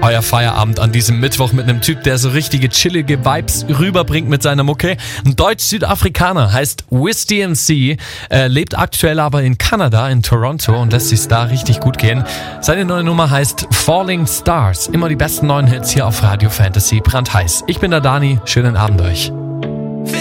Euer Feierabend an diesem Mittwoch mit einem Typ, der so richtige chillige Vibes rüberbringt mit seiner Mucke. Ein Deutsch-Südafrikaner, heißt Wiz DMC, lebt aktuell aber in Kanada, in Toronto und lässt sich's da richtig gut gehen. Seine neue Nummer heißt Falling Stars. Immer die besten neuen Hits hier auf Radio Fantasy brandheiß. Ich bin der Dani, schönen Abend euch.